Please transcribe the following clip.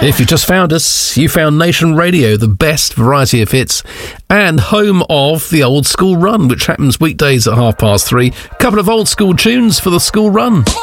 If you just found us, you found Nation Radio, the best variety of hits, and home of the Old School Run, which happens weekdays at 3:30. Couple of old school tunes for the school run.